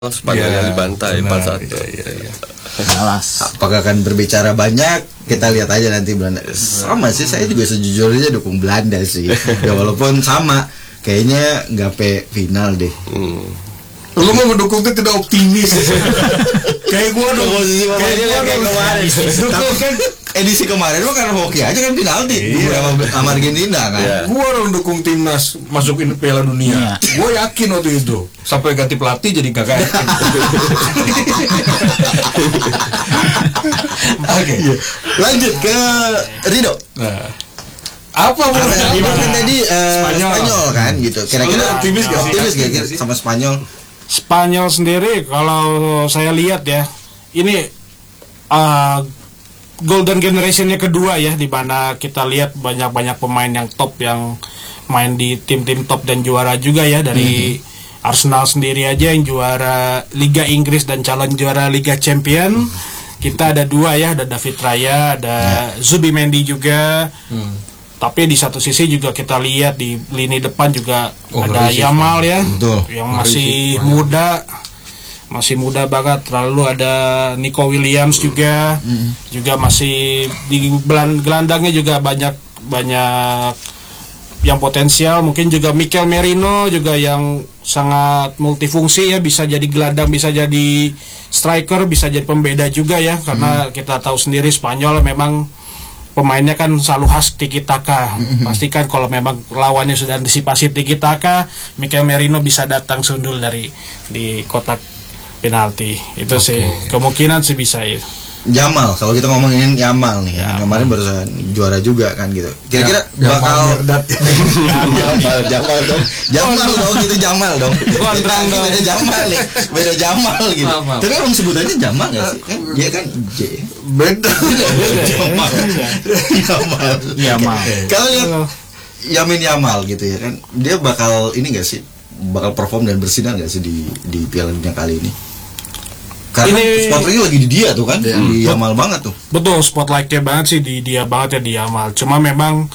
Spanyol dibantai 4-1. Iya. Alas, apakah akan berbicara banyak? Kita lihat aja nanti Belanda. Sama sih, saya juga sejujurnya dukung Belanda sih. Ya walaupun sama, kayaknya nggak final deh. Lu mau mendukung tuh tidak optimis. Kayak gua dong. Kayak kemarin. Tapi kan edisi kemarin mah karena hoki aja kan penalti sama Argentina kan. Yeah. Gua orang dukung timnas masukin Piala Dunia. Gua yakin waktu itu. Sampai ganti pelatih jadi gak yakin. Oke. Lanjut ke Rido. Nah, apa kan tadi Spanyol kan gitu. Kira-kira optimis gak sih sama Spanyol? Spanyol sendiri kalau saya lihat ya, ini golden generationnya kedua ya, di mana kita lihat banyak pemain yang top yang main di tim-tim top dan juara juga ya, dari Arsenal sendiri aja yang juara Liga Inggris dan calon juara Liga Champion. Kita ada dua ya, ada David Raya, ada Zubimendi juga. Tapi di satu sisi juga kita lihat di lini depan juga ada Yamal ya, yang masih muda banget. Lalu ada Nico Williams juga, juga masih di gelandangnya juga banyak yang potensial. Mungkin juga Mikel Merino juga yang sangat multifungsi ya, bisa jadi gelandang, bisa jadi striker, bisa jadi pembeda juga ya, karena kita tahu sendiri Spanyol memang pemainnya kan selalu khas tiki taka. Pastikan kalau memang lawannya sudah antisipasi tiki taka, Mikel Merino bisa datang sundul di kotak penalti. Itu sih kemungkinan sih bisa ya. Jamal, kalau kita ngomongin Yamal nih, kemarin barusan juara juga kan gitu. Kira-kira bakal Jamal dong gitu, Jamal dong. Beda Jamal nih, beda Jamal gitu. Tapi orang sebutannya Jamal nggak sih? Kan dia kan J. Beda. Yamal. Kalau lihat Yamin Yamal gitu ya kan, dia bakal ini nggak sih? Bakal perform dan bersinar nggak sih di Piala Dunia kali ini? Karena spotlightnya lagi di dia tuh kan, di Yamal banget tuh. Betul, spotlightnya banget sih di dia banget ya, di Yamal. Cuma memang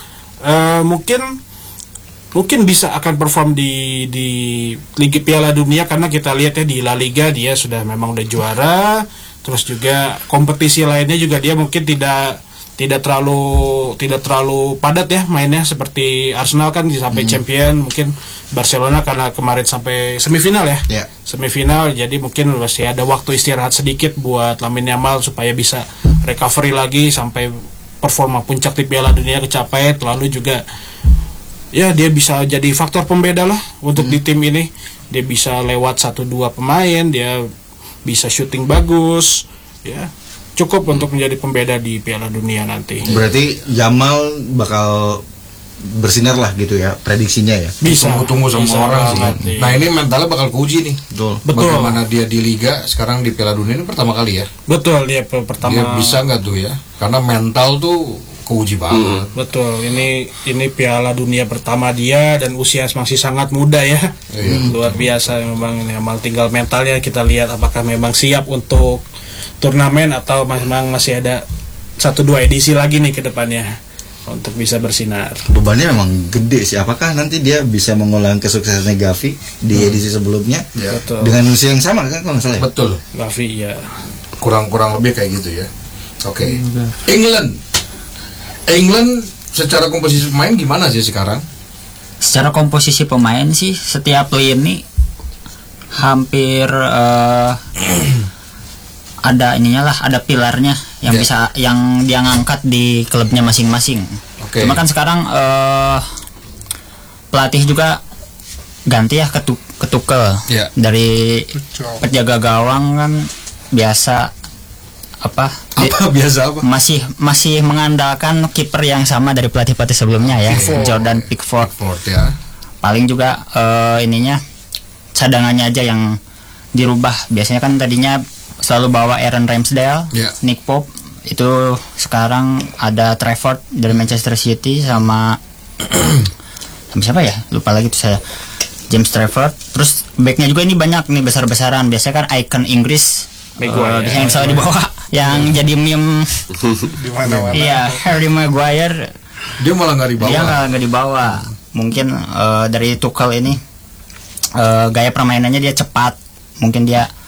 mungkin bisa akan perform di Liga Piala Dunia, karena kita lihat ya di La Liga dia sudah memang udah juara. Terus juga kompetisi lainnya juga dia mungkin tidak terlalu padat ya mainnya, seperti Arsenal kan sampai champion, mungkin Barcelona karena kemarin sampai semifinal ya. Semifinal, jadi mungkin masih ada waktu istirahat sedikit buat Lamine Yamal supaya bisa recovery lagi sampai performa puncak di Piala Dunia kecapai. Lalu juga ya dia bisa jadi faktor pembeda lah untuk di tim ini. Dia bisa lewat 1-2 pemain, dia bisa syuting bagus ya. Cukup untuk menjadi pembeda di Piala Dunia nanti. Berarti Jamal bakal bersinar lah gitu ya, prediksinya ya. Bisa. Tunggu sama orang sih. Nanti. Nah ini mentalnya bakal keuji nih. Betul. Bagaimana dia di Liga, sekarang di Piala Dunia ini pertama kali ya. Betul, dia pertama. Dia bisa nggak tuh ya? Karena mental tuh keuji banget. Betul. Ini Piala Dunia pertama dia dan usia masih sangat muda ya. Luar biasa memang. Memang tinggal mentalnya, kita lihat apakah memang siap untuk turnamen atau memang masih ada 1-2 edisi lagi nih ke depannya untuk bisa bersinar. Bebannya memang gede sih. Apakah nanti dia bisa mengulang kesuksesannya Gavi di edisi sebelumnya dengan usia yang sama kan kalau nggak salah? Betul. Gavi ya. Kurang lebih kayak gitu ya. Oke. England secara komposisi pemain gimana sih sekarang? Secara komposisi pemain sih setiap lini hampir ada ininya lah, ada pilarnya yang bisa yang dia ngangkat di klubnya masing-masing. Cuma kan sekarang pelatih juga ganti ya, ke Tuchel. Dari penjaga gawang kan biasa masih mengandalkan kiper yang sama dari pelatih-pelatih sebelumnya ya, Jordan Pickford ya. Paling juga ininya cadangannya aja yang dirubah. Biasanya kan tadinya selalu bawa Aaron Ramsdale, Nick Pope, itu sekarang ada Trafford dari Manchester City sama siapa ya, lupa lagi tuh saya, James Trafford. Terus backnya juga ini banyak nih, besar-besaran. Biasanya kan icon Inggris biasanya yang selalu dibawa, yang jadi meme di mana-mana. Iya, Harry Maguire dia malah nggak dibawa. Mungkin dari Tuchel ini gaya permainannya dia cepat, mungkin dia